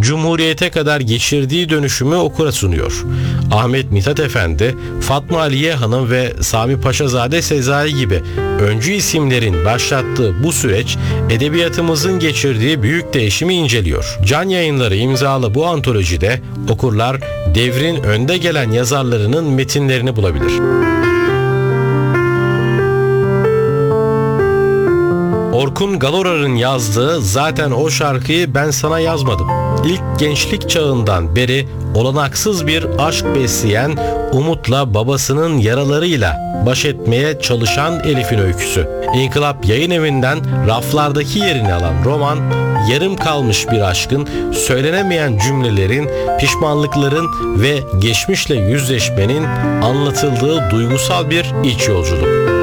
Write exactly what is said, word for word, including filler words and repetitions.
Cumhuriyete kadar geçirdiği dönüşümü okura sunuyor. Ahmet Mithat Efendi, Fatma Aliye Hanım ve Sami Paşazade Sezai gibi öncü isimlerin başlattığı bu süreç edebiyatımızın geçirdiği büyük değişimi inceliyor. Can Yayınları imzalı bu antolojide okurlar devrin önde gelen yazarlarının metinlerini bulabilir. Orkun Galorar'ın yazdığı Zaten O Şarkıyı Ben Sana Yazmadım. İlk gençlik çağından beri olanaksız bir aşk besleyen, umutla babasının yaralarıyla baş etmeye çalışan Elif'in öyküsü. İnkılap Yayınevi'nden raflardaki yerini alan roman, yarım kalmış bir aşkın, söylenemeyen cümlelerin, pişmanlıkların ve geçmişle yüzleşmenin anlatıldığı duygusal bir iç yolculuk.